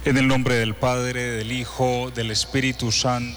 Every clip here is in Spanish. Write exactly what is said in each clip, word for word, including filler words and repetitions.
En el nombre del Padre, del Hijo, del Espíritu Santo.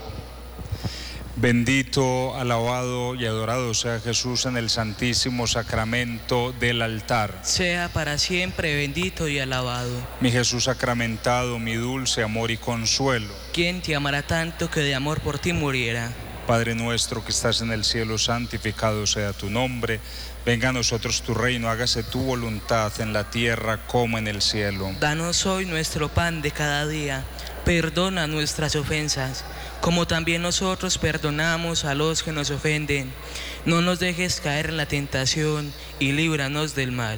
Bendito, alabado y adorado sea Jesús en el santísimo sacramento del altar. Sea para siempre bendito y alabado. Mi Jesús sacramentado, mi dulce amor y consuelo. ¿Quién te amará tanto que de amor por ti muriera? Padre nuestro que estás en el cielo, santificado sea tu nombre. Venga a nosotros tu reino, hágase tu voluntad en la tierra como en el cielo. Danos hoy nuestro pan de cada día. Perdona nuestras ofensas, como también nosotros perdonamos a los que nos ofenden. No nos dejes caer en la tentación y líbranos del mal.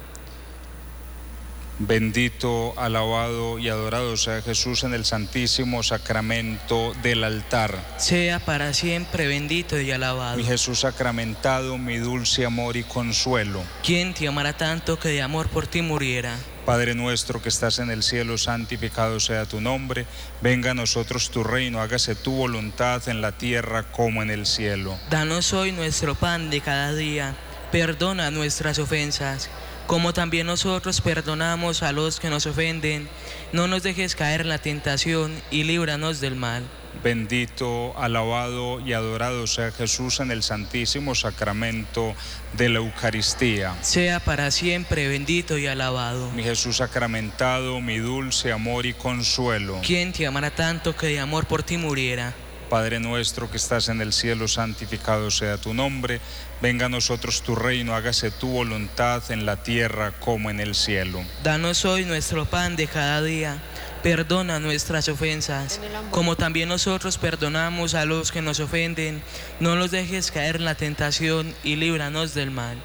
Bendito, alabado y adorado sea Jesús en el santísimo sacramento del altar. Sea para siempre bendito y alabado. Mi Jesús sacramentado, mi dulce amor y consuelo. ¿Quién te amará tanto que de amor por ti muriera? Padre nuestro que estás en el cielo, santificado sea tu nombre. Venga a nosotros tu reino, hágase tu voluntad en la tierra como en el cielo. Danos hoy nuestro pan de cada día. Perdona nuestras ofensas, como también nosotros perdonamos a los que nos ofenden. No nos dejes caer en la tentación y líbranos del mal. Bendito, alabado y adorado sea Jesús en el santísimo sacramento de la Eucaristía. Sea para siempre bendito y alabado. Mi Jesús sacramentado, mi dulce amor y consuelo. ¿Quién te amará tanto que de amor por ti muriera? Padre nuestro que estás en el cielo, santificado sea tu nombre. Venga a nosotros tu reino, hágase tu voluntad en la tierra como en el cielo. Danos hoy nuestro pan de cada día. Perdona nuestras ofensas, como también nosotros perdonamos a los que nos ofenden. No los dejes caer en la tentación y líbranos del mal.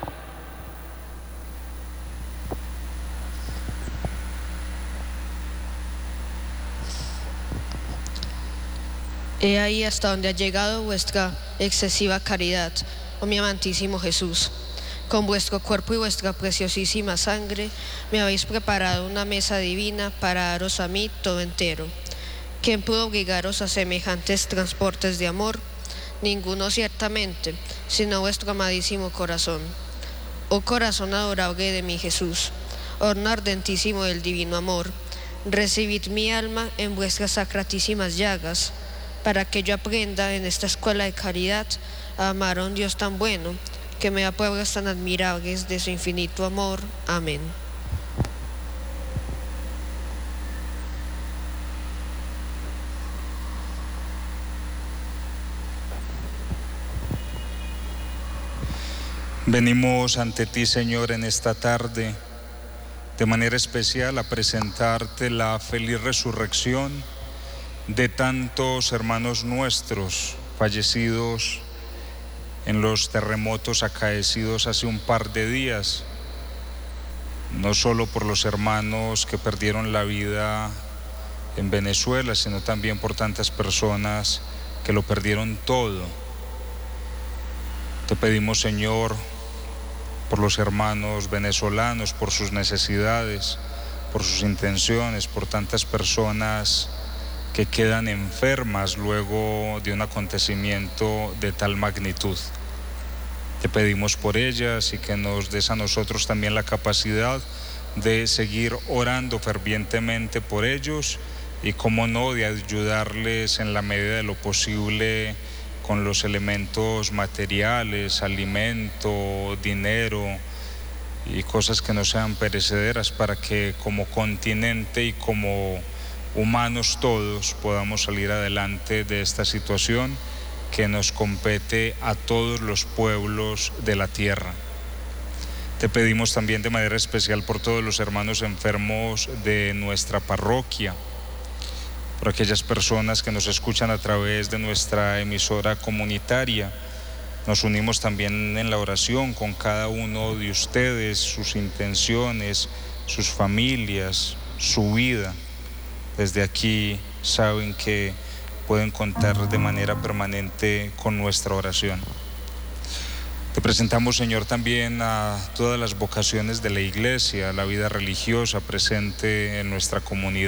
He ahí hasta donde ha llegado vuestra excesiva caridad, oh mi amantísimo Jesús. Con vuestro cuerpo y vuestra preciosísima sangre me habéis preparado una mesa divina para daros a mí todo entero. ¿Quién pudo obligaros a semejantes transportes de amor? Ninguno ciertamente, sino vuestro amadísimo corazón. Oh corazón adorable de mi Jesús, horno ardentísimo del divino amor, recibid mi alma en vuestras sacratísimas llagas, para que yo aprenda en esta escuela de caridad a amar a un Dios tan bueno, que me da pruebas tan admirables de su infinito amor. Amén. Venimos ante ti, Señor, en esta tarde, de manera especial a presentarte la feliz resurrección de tantos hermanos nuestros fallecidos en los terremotos acaecidos hace un par de días, no solo por los hermanos que perdieron la vida en Venezuela, sino también por tantas personas que lo perdieron todo. Te pedimos, Señor, por los hermanos venezolanos, por sus necesidades, por sus intenciones, por tantas personas que quedan enfermas luego de un acontecimiento de tal magnitud. Te pedimos por ellas y que nos des a nosotros también la capacidad de seguir orando fervientemente por ellos y, cómo no, de ayudarles en la medida de lo posible con los elementos materiales, alimento, dinero y cosas que no sean perecederas, para que como continente y como humanos todos podamos salir adelante de esta situación que nos compete a todos los pueblos de la tierra. Te pedimos también de manera especial por todos los hermanos enfermos de nuestra parroquia, por aquellas personas que nos escuchan a través de nuestra emisora comunitaria. Nos unimos también en la oración con cada uno de ustedes, sus intenciones, sus familias, su vida. Desde aquí saben que pueden contar de manera permanente con nuestra oración. Te presentamos, Señor, también a todas las vocaciones de la Iglesia, a la vida religiosa presente en nuestra comunidad.